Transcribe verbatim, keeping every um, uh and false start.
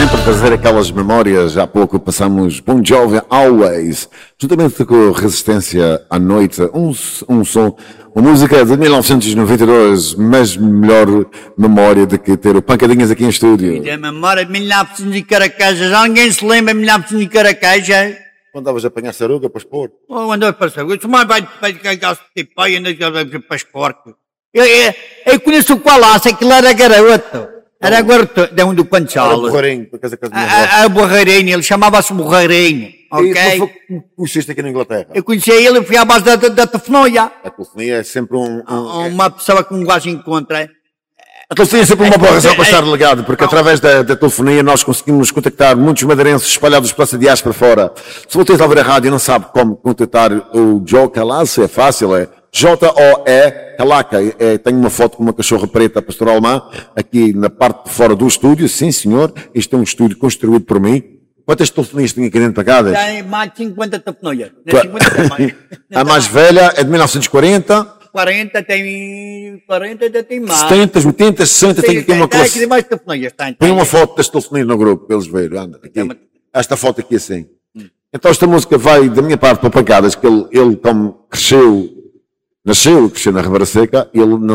sempre trazer aquelas memórias. Há pouco passamos Bon Jovi Always, juntamente com Resistência à Noite, um, um som, uma música de mil novecentos e noventa e dois, mas melhor memória do que ter o Pancadinhas aqui em estúdio. E da memória de mil e novecentos e Caracaja, já ninguém se lembra de mil e novecentos e Caracaja? Quando estavas a apanhar saruga para expor? Oh, andou para saruga, isso mais vai vai cagar de pai, andou para esporte. Eu, eu, eu conheço o Qualaço, aquilo era garoto. Era garoto, de um do Panchal. Era borreirinho, por acaso a casa A, a borreirinho, ele chamava-se borreirinho, ok? E tu foi, conheceste aqui na Inglaterra? Eu conhecia ele, eu fui à base da, da, da telefonia. A telefonia é sempre um... um Uma pessoa que um gajo encontra. A telefonia é sempre uma boa razão para estar ligado, porque através da, da telefonia nós conseguimos contactar muitos madeirenses espalhados pela cidade para fora. Se vocês a ouvir a rádio e não sabe como contactar o Joe Calaço, é fácil, é J O E Calaca. É, tenho uma foto com uma cachorra preta pastor alemã aqui na parte de fora do estúdio. Sim, senhor. Este é um estúdio construído por mim. Quantas telefonias tem aqui dentro pagadas? Tem mais de cinquenta telefonias. A mais velha é de mil novecentos e quarenta. quarenta tem. quarenta ainda tem mais. setenta, oitenta, sessenta. Tem aqui uma classe. Tem mais telefonias. Tem, põe uma foto das telefonias no grupo para eles verem. Anda, aqui. Esta foto aqui assim. Hum. Então esta música vai da minha parte para Pancadas, que ele, ele como cresceu. Nasceu, cresceu na Ribeira Seca, ele não